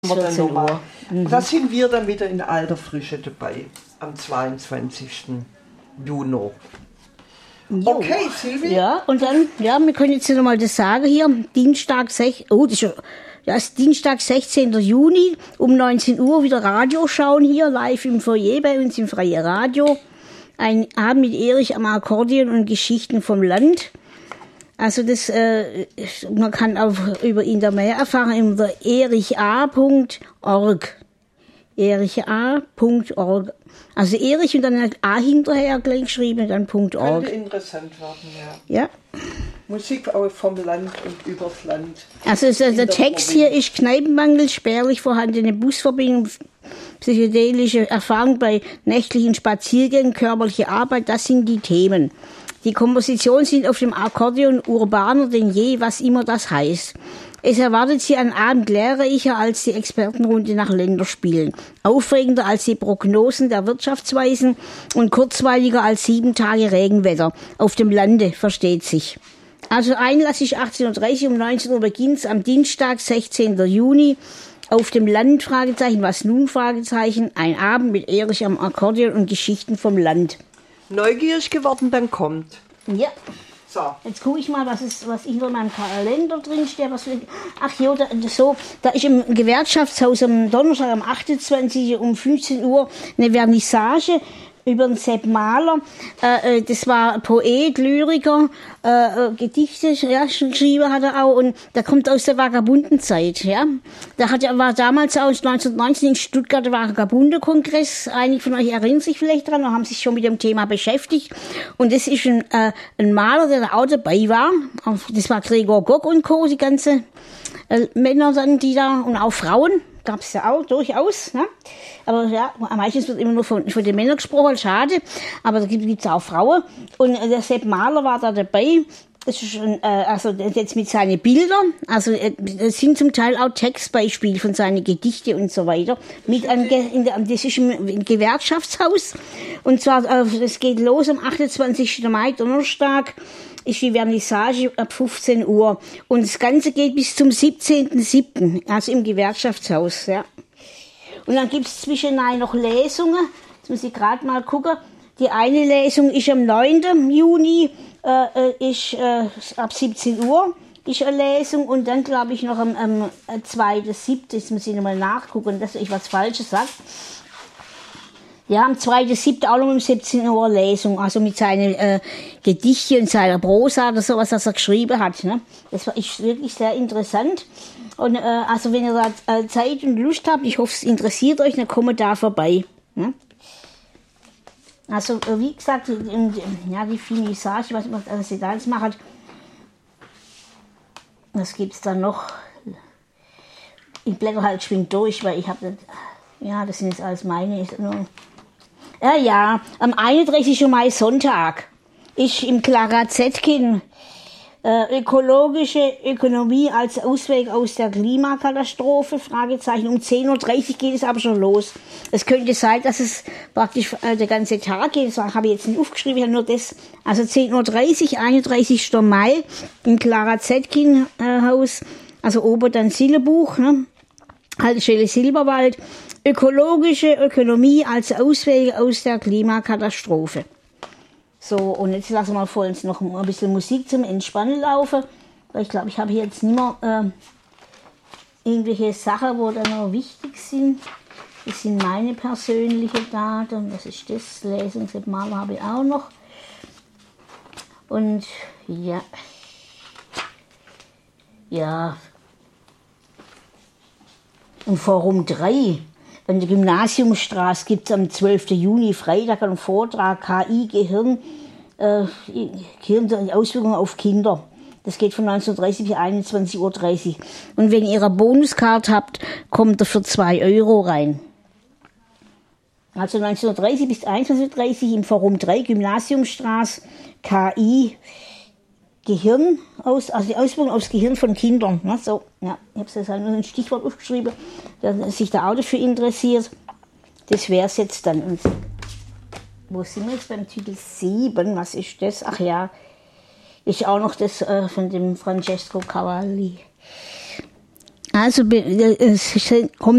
14 Uhr. Da sind wir dann wieder in alter Frische dabei, am 22. Juni. Okay, Silvi? Ja, und dann, ja, wir können jetzt nochmal das sagen hier, Dienstag, Dienstag, 16. Juni, um 19 Uhr wieder Radio schauen hier, live im Foyer bei uns im Freie Radio. Ein Abend mit Erich am Akkordeon und Geschichten vom Land. Also das, man kann auch über ihn da mehr erfahren unter erich.org. erich.org. Also Erich und dann ein A hinterher gleich geschrieben und dann .org. Könnte interessant werden, ja. Ja. Musik auch vom Land und übers Land. Also der Text hier ist Kneipenmangel, spärlich vorhandene Busverbindung, psychedelische Erfahrung bei nächtlichen Spaziergängen, körperliche Arbeit, das sind die Themen. Die Kompositionen sind auf dem Akkordeon urbaner denn je, was immer das heißt. Es erwartet Sie ein Abend lehrreicher als die Expertenrunde nach Länderspielen, aufregender als die Prognosen der Wirtschaftsweisen und kurzweiliger als 7 Tage Regenwetter. Auf dem Lande, versteht sich. Also Einlass ist 18.30 Uhr, um 19 Uhr beginnt's am Dienstag, 16. Juni. Auf dem Land, Fragezeichen, was nun, Fragezeichen, ein Abend mit Erich am Akkordeon und Geschichten vom Land. Neugierig geworden, dann kommt. Ja. So. Jetzt gucke ich mal, was hinter meinem Kalender drin steht. Ach jo, da ist im Gewerkschaftshaus am Donnerstag, am 28. um 15 Uhr eine Vernissage über den Sepp Mahler. Das war Poet, Lyriker, Gedichte, ja, geschrieben hat er auch. Und der kommt aus der Vagabundenzeit, ja. War damals auch 1919 in Stuttgart der Vagabundenkongress. Einige von euch erinnern sich vielleicht dran, oder haben sich schon mit dem Thema beschäftigt. Und das ist ein Maler, der da auch dabei war. Das war Gregor Gock und Co., die ganze Männer dann, die da, und auch Frauen. Gab es ja auch durchaus, ne? Aber ja, meistens wird immer nur von den Männern gesprochen, schade. Aber da gibt's auch Frauen. Und der Sepp Mahler war da dabei. Das ist also jetzt mit seinen Bildern. Also das sind zum Teil auch Textbeispiele von seinen Gedichten und so weiter. Das ist im Gewerkschaftshaus. Und zwar, das geht los am 28. Mai, Donnerstag. Ist die Vernissage ab 15 Uhr. Und das Ganze geht bis zum 17.07., also im Gewerkschaftshaus, ja. Und dann gibt's zwischendurch noch Lesungen. Jetzt muss ich gerade mal gucken. Die eine Lesung ist am 9. Juni, ab 17 Uhr ist eine Lesung. Und dann, glaube ich, noch am 2.07., jetzt muss ich nochmal nachgucken, dass ich was Falsches sage. Ja, am 2.07. auch noch um 17 Uhr Lesung, also mit seinen Gedichten und seiner Prosa oder sowas, das er geschrieben hat. Ne? Das ist wirklich sehr interessant. Und also wenn ihr da Zeit und Lust habt, ich hoffe, es interessiert euch, dann kommt da vorbei. Ne? Also wie gesagt, ja, die Finissage, was sie da alles macht, was gibt's dann noch? Ich blätter halt geschwind durch, weil ich habe, ja, das sind jetzt alles meine. Ja, am 31. Mai Sonntag ist im Clara Zetkin ökologische Ökonomie als Ausweg aus der Klimakatastrophe, Fragezeichen. Um 10.30 Uhr geht es aber schon los. Es könnte sein, dass es praktisch der ganze Tag geht. Das habe ich jetzt nicht aufgeschrieben, ich habe nur das. Also 10.30 Uhr, 31. Mai im Clara Zetkin Haus, also oben dann Sillebuch, ne? Haltestelle Silberwald. Ökologische Ökonomie als Ausweg aus der Klimakatastrophe. So, und jetzt lassen wir vor uns noch ein bisschen Musik zum Entspannen laufen. Weil ich glaube, ich habe hier jetzt nicht mehr irgendwelche Sachen, wo dann noch wichtig sind. Das sind meine persönlichen Daten. Was ist das? Lesungsmaler habe ich auch noch. Und ja. Ja. Und Forum 3. An der Gymnasiumstraße gibt es am 12. Juni, Freitag, einen Vortrag KI, Gehirn, die Auswirkungen auf Kinder. Das geht von 19.30 bis 21.30 Uhr. Und wenn ihr eine Bonuskarte habt, kommt ihr für 2 Euro rein. Also 19.30 bis 21.30 Uhr im Forum 3, Gymnasiumstraße, KI, Gehirn, also die Auswirkungen aufs Gehirn von Kindern. Ne? So, ja, ich habe jetzt halt nur ein Stichwort aufgeschrieben, dass sich da auch dafür interessiert. Das wäre es jetzt dann. Und wo sind wir jetzt beim Titel 7? Was ist das? Ach ja, ist auch noch das von dem Francesco Cavalli. Also es kommt